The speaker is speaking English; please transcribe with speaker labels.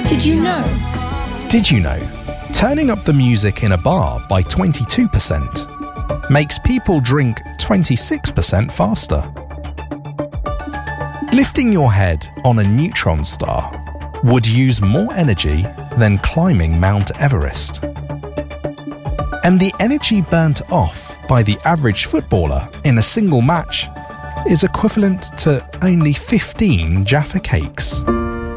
Speaker 1: Did you know?
Speaker 2: Did you know? Turning up the music in a bar by 22% makes people drink 26% faster. Lifting your head on a neutron star would use more energy than climbing Mount Everest. And the energy burnt off by the average footballer in a single match is equivalent to only 15 Jaffa cakes.